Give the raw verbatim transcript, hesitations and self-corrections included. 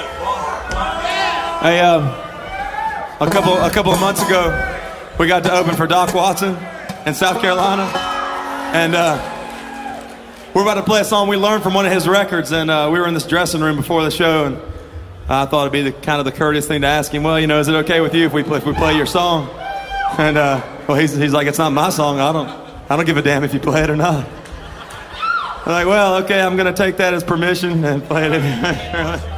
Hey, um, a couple a couple of months ago, we got to open for Doc Watson in South Carolina, and uh, we're about to play a song we learned from one of his records. And uh, we were in this dressing room before the show, and I thought it'd be the kind of the courteous thing to ask him. Well, you know, is it okay with you if we play, if we play your song? And uh, well, he's he's like, it's not my song. I don't I don't give a damn if you play it or not. I'm like, well, okay, I'm gonna take that as permission and play it anyway.